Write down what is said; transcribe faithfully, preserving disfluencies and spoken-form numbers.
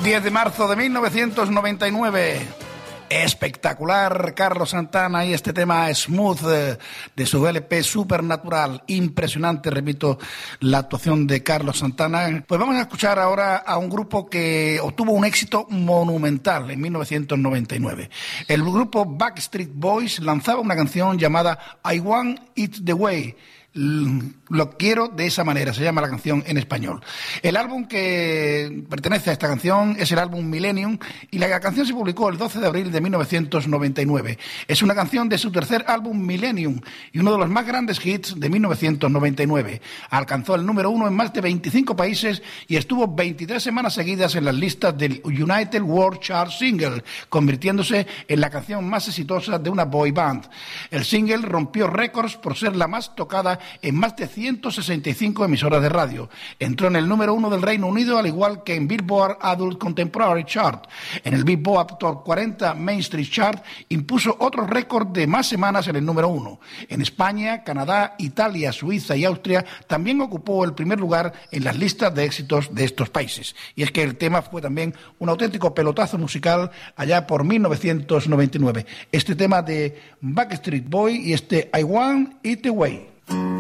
diez de marzo de mil novecientos noventa y nueve. Espectacular Carlos Santana y este tema Smooth de su L P Supernatural. Impresionante, repito, la actuación de Carlos Santana. Pues vamos a escuchar ahora a un grupo que obtuvo un éxito monumental en mil novecientos noventa y nueve. El grupo Backstreet Boys lanzaba una canción llamada I Want It The Way. Lo quiero de esa manera, se llama la canción en español. El álbum que pertenece a esta canción es el álbum Millennium y la canción se publicó el doce de abril de mil novecientos noventa y nueve. Es una canción de su tercer álbum Millennium y uno de los más grandes hits de mil novecientos noventa y nueve. Alcanzó el número uno en más de veinticinco países y estuvo veintitrés semanas seguidas en las listas del United World Chart Single, convirtiéndose en la canción más exitosa de una boy band. El single rompió récords por ser la más tocada en más de ciento sesenta y cinco emisoras de radio. Entró en el número uno del Reino Unido, al igual que en Billboard Adult Contemporary Chart. En el Billboard Top cuarenta Main Street Chart impuso otro récord de más semanas en el número uno. En España, Canadá, Italia, Suiza y Austria también ocupó el primer lugar en las listas de éxitos de estos países. Y es que el tema fue también un auténtico pelotazo musical allá por mil novecientos noventa y nueve. Este tema de Backstreet Boy y este I Want It Away.